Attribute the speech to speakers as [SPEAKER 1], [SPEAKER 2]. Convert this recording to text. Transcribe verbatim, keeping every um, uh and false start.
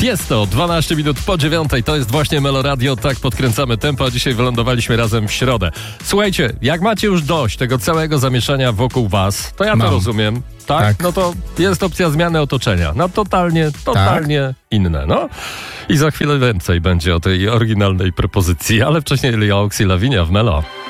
[SPEAKER 1] Tiesto, dwanaście minut po dziewiątej, to jest właśnie Melo Radio, tak podkręcamy tempo, a dzisiaj wylądowaliśmy razem w środę. Słuchajcie, jak macie już dość tego całego zamieszania wokół was, to ja
[SPEAKER 2] Mam.
[SPEAKER 1] to rozumiem, tak?
[SPEAKER 2] Tak.
[SPEAKER 1] No to jest opcja zmiany otoczenia, na totalnie, totalnie tak. inne, no. I za chwilę więcej będzie o tej oryginalnej propozycji, ale wcześniej Leo Oxy Lavinia w Melo.